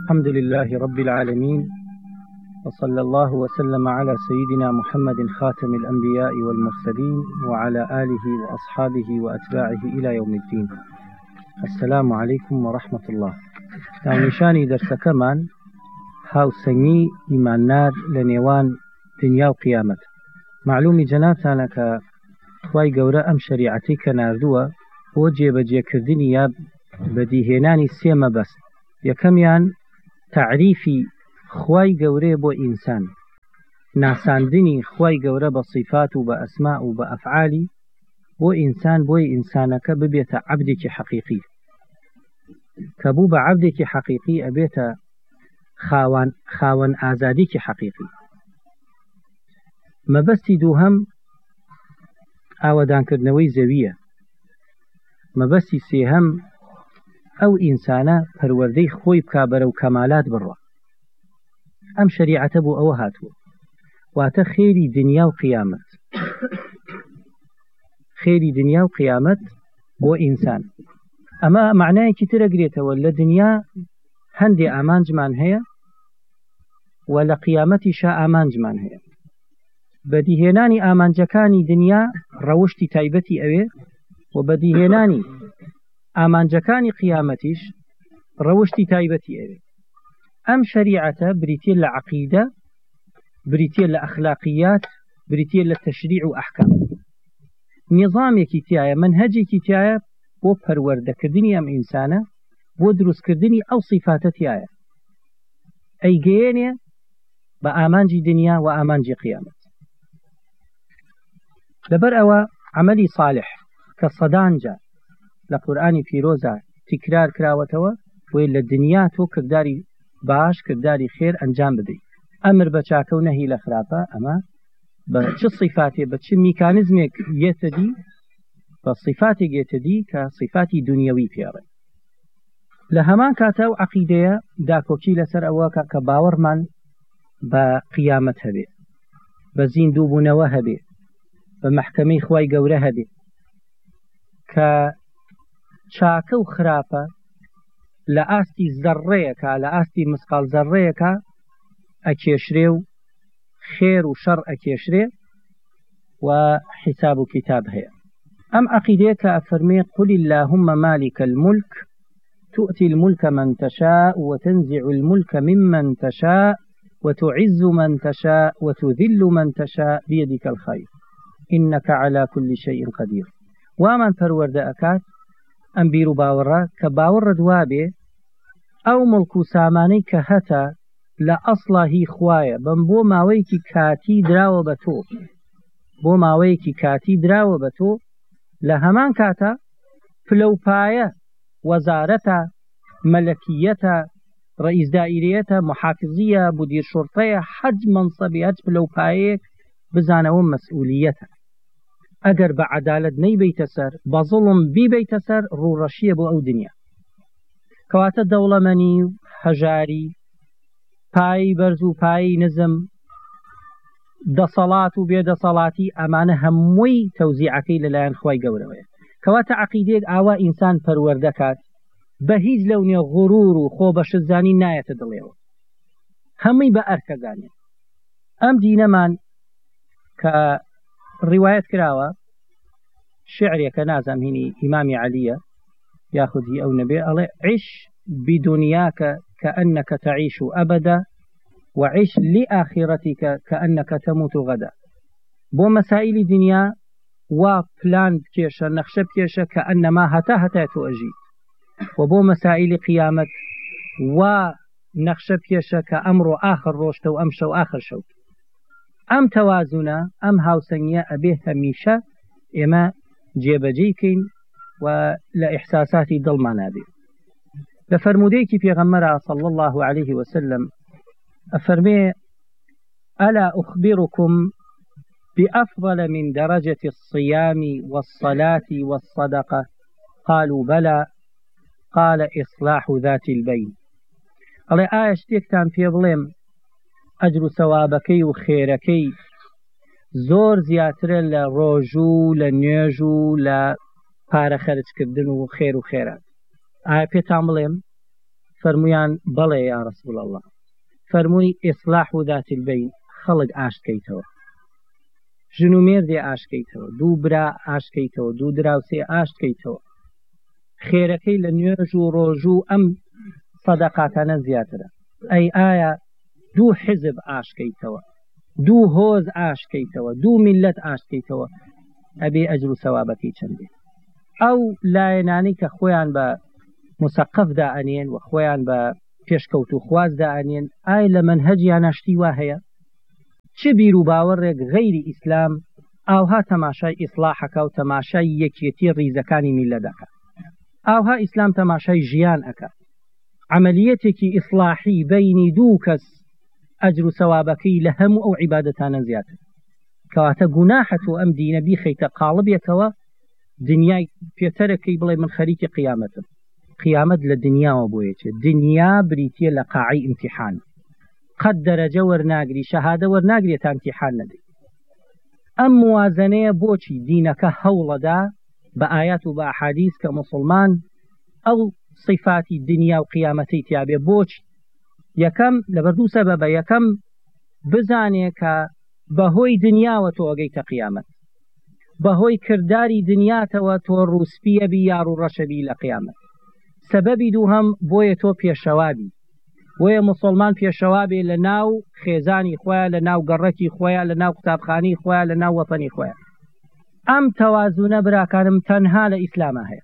الحمد لله رب العالمين، وصلى الله وسلم على سيدنا محمد خاتم الأنبياء والمرسلين وعلى آله وأصحابه وأتباعه إلى يوم الدين. السلام عليكم ورحمة الله. نشاني درس كمان هاو سني إيمان نار لنيوان دنيا وقيامة. معلومي جنابتانا كخواي قورا أم شريعتي كناردوة وجي بجي كردني ياب بديهناني سيما بس يكميان تعريفي خواي قوري بو إنسان، ناساندني خواي قورا بصفات وبأسماء وبأفعالي بو إنسان بو إنسانك ببيت عبدك حقيقي، كبو بعبدك حقيقي أبيت خاوان آزاديك حقيقي. ما بستي دوهم ئاوەدان کردنەوەی زەویە، ما بەستی سێهەم ئەو ئینسانە پەروەردەی خۆی بکا بەرەو کەمالات بڕوا. ئەم شەریعەتە بۆ ئەوە هاتووە، واتە خێری دنیا و قیامەت، خێری دنیا و قیامەت بۆ ئینسان. ئەمە معنایەکی ترەگرێتەوە، لە دنیا هەندێ ئامانجمان هەیە و لە قیامەتیشا ئامانجمان هەیە. بەدیهێنانی ئامانجەکانی دنیا ڕەوشتی تایبەتی ئەوێ و بەدیهێنانی ئامانجەکانی قیامەتیش ڕەوشتی تایبەتی ئەوێ. ئەم شەریعەتە بریتێ لە عەقیدە، بریتێ لە ئەخلاقیات، بریتێ لە تەشریع و ئەحکام. نظامێکی تایە، منهەجێکی تایە بۆ پەروەردەکردنی ئەم ئینسانە، بۆ دروستکردنی ئەو صیفاتە تایە، ئەیگەیەنێ بە ئامانجی دنیا و ئامانجی قیامەت. لەبەر ئەوە عەمەلی صالح کە سەدانجا لە قورئانی پیرۆزە تیکرار کراوەتەوە، وێ لە دنیا تۆ کردداری باش، کردداری خێر ئەنجام بدەیت، ئەمر بە چاکە و نەهی لە خراپە. ئەمە بە چ صیفاتێ، بە چ میکانیزمێک یێتەدی، بە صیفاتێک یێتەدی کە صیفاتی دنیەوی پێڕێ. لە هەمان کاتە و عەقیدەیە داکۆکی لەسەر ئەوە کە باوەڕمان بە قیامەت هەبێ، بە زیندوو بوونەوە هەبێ، بە مەحکەمەی خوای گەورە هەبێ، کە چاکە و خراپە لە ئاستی زەڕەیەکە، لە ئاستی مسقال زەڕەیەکە ئەکێشرێ و خێر و شەڕ ئەکێشرێ و حیساب و کتاب هەیە. ئەم عەقیدەیە کە ئەفەرمێ قل اللهم مالك الملك تؤتي الملك من تشاء وتنزع الملك ممن تشاء وتعز من تشاء وتذل من تشاء بيدك الخير إنك على كل شيء قدير. ومن پەروەردە ئەکات ئەم بیر و باوەڕە کە باوەڕە دوابێ ئەو مڵک و سامانەی کە هەتە لە ئەسڵا هی خوایە، بەم بۆ ماوەیەکی کاتی دراوە بە تۆ، بۆ ماوەیەکی کاتی دراوە بە تۆ، لە هەمان کاتە پلەپایە وەزارەتە، مەلەکیەتە، ڕئیس دائیرەیەتە، محافزیە، مدیر شوڕتەیە، حەج مەنسەبی، هەج پلەپایەک بزانەوە مەسئولیەتە. ئەگەر بە عەدالەت نەیبەیتە سەر، بە زوڵم بیبەیتە سەر، ڕوڕەشیە بۆ ئەو دنیا. کەواتە دەوڵەمەنی و هەژاری، پایی بەرز و پایی نزم، دەسەڵات و بێدەسەڵاتی، ئەمانە هەمووی تەوزیعەکەی لەلایەن خوای گەورەوەیە. کەواتە عەقیدەیەک ئاوا ئینسان پەروەردەکات بە هیچ لەونێ غوڕور و خۆ بەشزانی نایەتە دڵێەوە، هەمووی بە ئەرکەگانێت. ئەم دینەمان کە ڕیوایەت کراوە، شعرێکە نازام هینی ئیمامی عەلیە یاخودی ئەو نەبێ، ئەڵێ عیش بدنیاکە كأنك تعيش أبدا وعيش لآخرتك كأنك تموت غدا. بو مسائل دنيا وبلان بكيشة نخشة بكيشة كأنما هتا تؤجي، وبو مسائل قيامة ونخشة بكيشة كأمر آخر روشت وأمشى وآخر شوت. أم توازنا أم هاوسنيا أبيه هميشة إما جيبجيكين ولا إحساساتي ضلما نابي. لفرموديكي في غمرة صلى الله عليه وسلم أفرمي ألا أخبركم بأفضل من درجة الصيام والصلاة والصدقة؟ قالوا بلى. قال إصلاح ذات البين. قال آيش تكتان في ظلم أجر ثوابكي وخيركي زور زياتر لروجو لنيجو لپارە خەرج کردن و خێر و خێرات. ئایا پێتان بڵێم فەرمویان بەڵێ یا ڕەسوول الله فەرمووی ئیصلاح ذات البین خەڵک ئاشتکەیتەوە ژن و مێردێ ئاشتکەیتەوە دوو برا ئاشتکەیتەوە دوو دراوسێ ئاشتکەیتەوە خێرەکەی لە نوێژ و ڕۆژ و ئەم سەدەقاتانە زیاترە ئەی ئایا دوو حزب ئاشتکەیتەوە دوو هۆز ئاشتکەیتەوە دوو میلەت ئاشتکەیتەوە ئەبێ ئەجر و سەوابەکەی چەندێ ئەو لایەنانەی کە خۆیان بە مسەقفدا ئەنێن و خۆیان بە پێشکەوت و خوازدا ئەنێن ئایا لە مەنهەجیان هەشتی وا هەیە چ بیر و باوەڕێک غەیری ئیسلام ئاوها تەماشای ئیسلاحەکە و تەماشای یەکێتی ڕیزەکانی میلە دەکە ئاوها ئیسلام تەماشای ژیان ئەکە عملیەتێکی ئیسلاحی بەینی دوو کەس ئەجر و سەوابەکەی لە هەموو ئەو عیبادەتانە زیاتر کەواتە گوناحەت و ئەم دینە بیخەیتە قاڵبێکەوە دنیای پێتەرەکەی بڵێ من خەریکی قیامەتم قیامەت لە دنیاوە بۆیەچێت دنیا بریتیە لە قاعی ئیمتیحان قەت دەرەجە وەرناگری شەهادە وەرناگرێت تا ئیمتیحان نەدەیت ئەم موازنەیە بۆچی دینەکە هەوڵەدا بە ئایات و بە ئەحادیث کە موسڵمان ئەو صفاتی دنیا و قیامەتەی تیابێ بۆچی یەکەم لەبەردوو سەبەبە یەکەم بزانێ کە بەهۆی دنیاوە تۆ ئەگەیتە قیامەت بەهۆی کردداری دنیاتەوە تۆ ڕووسپیەبی یاڕ و ڕەشەبی لە قیامەت سەبەبی دووهەم بۆیە تۆ پێشەوابی بۆیە موسڵمان پێشەوابێ لە ناو خێزانی خۆیان لە ناو گەڕەکی خۆیان لە ناو قوتابخانەی خۆیان لە ناو وەتەنی خۆیان ئەم تەوازونە براکانم تەنها لە ئیسلامە هەیە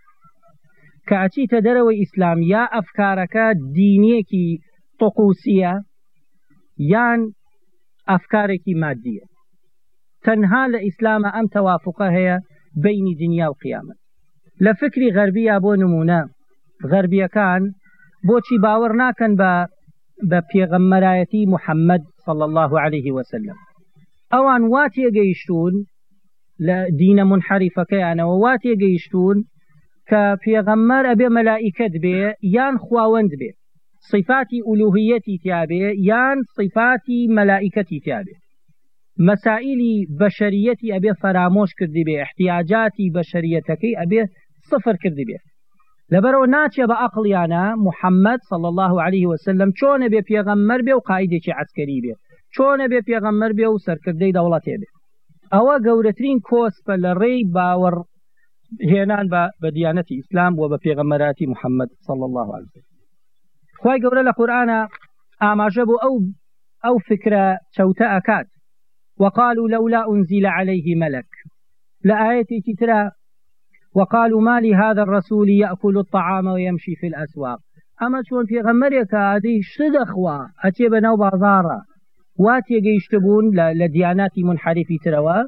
کە ئەچیتە دەرەوەی ئیسلام یا ئەفکارەکە دینیەکی طقوسیە یان ئەفکارێکی مادیە تەنها لە ئیسلامە ئەم تەوافقە هەیە بینی دنیا و قیامەت لە فکری غەربیە بۆ نمونە غەربیەکان بۆچی باوەڕ ناکەن بە پێغەمبەرایەتی محەممەد صلی الله عليه وسلم ئەوان وا تێگەیشتون لە دینە منحەریفەکەیانەوە وا تێگەیشتون کە پێغەمبەر ئەبێ مەلائیکەت بێ یان خواوەند بێ صفاتی ئولوهیەتی تیابێ یان صفاتی مەلائیکەتی تیابێ مەسائیلی بەشەریەتی ئەبێ فەرامۆش کردی بێ احتیاجاتی بەشەریەتەکەی ئەبێ صفر کردی بێ لەبەرەوە ناچێ بە عەقڵیانە محەممەد صلی الله عليه وسلم چۆنە بێ پێغەمبەر بێ و قائیدێکی عەسکەری بێ چۆنە بێ پێغەمبەر بێ و سەرکردەی دەوڵەتێ بێ ئەوە گەورەترین کۆسپە لە ڕێی باوەڕ هێنان بە دیانەتی ئیسلام و بە پێغەمبەراتی محەممەد صلی الله عليه وسلم خوای گەورە لە قورئانە ئاماژە بۆ ئەو فکرە چەوتە ئەکات وقالوا لولا أنزل عليه ملك لآية ترى وقالوا ما لهذا الرسول يأكل الطعام ويمشي في الأسواق أما شون في غمريك هذه شدخوا أتيبنا بازارا واتي جيشتبون لديانات منحرفي تروا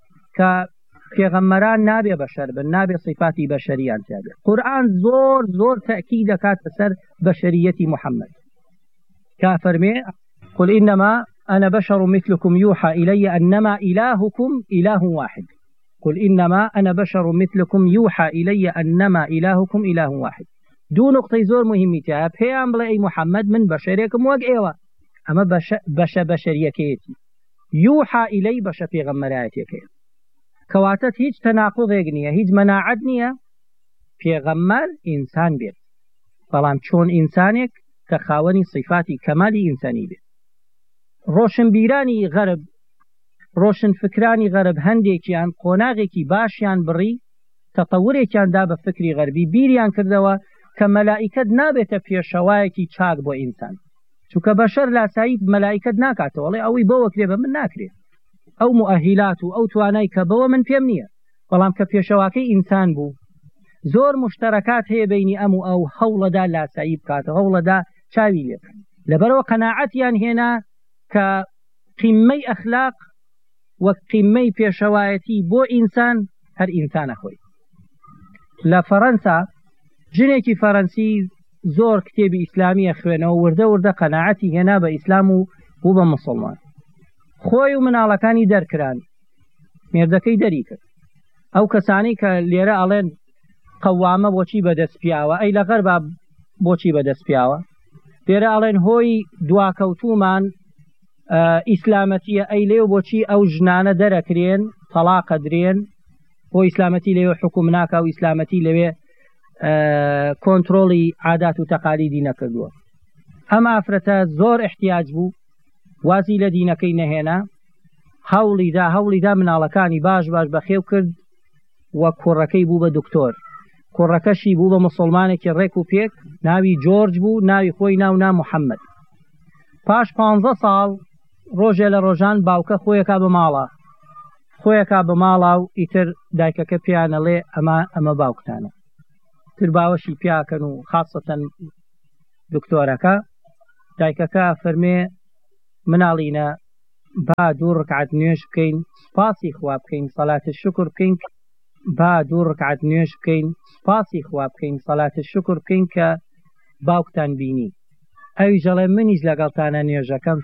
في غمران نابي بشر بالنابي صفاتي بشريان تابع قرآن زور تأكيد كات سر بشرية محمد كافر مي قل إنما أنا بشر مثلكم يوحى إلي أنما إلهكم إله واحد قل إنما أنا بشر مثلكم يوحى إلي أنما إلهكم إله واحد دو نقطة زور مهمتها بيان بلا أي محمد من بشريكم وقعوا أما بشريكيتي يوحى إلي بشر في غمراتيكي كواتت هيج تناقض يقنية هيج مناعد نية في غمر إنسان بيت طالما شون إنسانك كخاوني صفاتي كمالي إنساني بيت روشن بيراني غرب روشن فكراني غرب هەندێکیان قۆناغێکی باشیان بڕی تەتەورێکیان دا بە فکری غەربی بیریان کردەوە کە مەلائیکەت نابێتە پێشەوایەکی چاک بۆ ئینسان چونکە بەشەر لاسایی مەلائیکەت ناکاتەوە وڵێ ئەوی بەوە کرێ بە من ناکرێت ئەو مؤهلات و ئەو توانای کە بەوە من پێم نییە بەڵام کە پێشەواکەی ئینسان بوو زۆر مشتەرەکات هەیە بینی ئەم و ئەو هەوڵەدا لاسایی بکاتە هەوڵەدا چاوی لێ لەبەرەوە قەناعەتیان هێنا کە قیمەی ئەخلاق وەک قیمەی پێشەوایەتی بۆ ئینسان هەر ئینسانە خۆی لە فەڕەنسا ژنێکی فەڕەنسی زۆر کتێبی ئیسلامیە خوێنەوە وردە قەناعەتی هێنا بە ئیسلام و بوو بە موسڵمان خۆی و مناڵەکانی دەرکران مێردەکەی دەری کرد ئەو کەسانی کە لێرە ئەڵێن قەوامە بۆچی بەدەست پیاوە ئەی لە غەربا بۆچی بەدەست پیاوە لێرە ئەڵێن هۆی دواکەوتومان ئیسلامەتیە ئەی لێو بۆچی ئەو ژنانە دەرەکرێن تەلاقە درێن بۆ ئیسلامەتی لەوێ حکوم ناکە و ئیسلامەتی لەوێ کۆنتڕۆڵی عادات و تەقالیدی نەکردووە. ئەم ئافرەتە زۆر احتیاج بوو وازی لە دینەکەی نەهێنا، هەوڵیدا مناڵەکانی باش بەخێو کرد وە کوڕەکەی بوو بە دکتۆر، کوڕەکەشی بوو بە مسلمانێکی ڕێک و پێک، ناوی جۆرج بوو، ناوی خۆی ناونا محەممەد. پاش 15 ساڵ ڕۆژێ لە ڕۆژان باوکە خۆیەکا بە ماڵا و ئیتر دایکەکە پیانەڵێ ئەمە باوکتانە، تر باوەشی پیاکەن و خاصەتەن دکتۆرەکە. دایکەکە فەرمێ مناڵینە با 2 ڕکعەت نوێژ بکەین، سوپاسی خوا بکەین، سەڵاتە شکر بکەین، با 2 ڕکعەت نوێژ بکەین، سوپاسی خوا بکەین، سەڵاتە شکر بکەین کە باوکتان بینی. ئەویش دەڵێ منیش لەگەڵتانە نوێژەکەم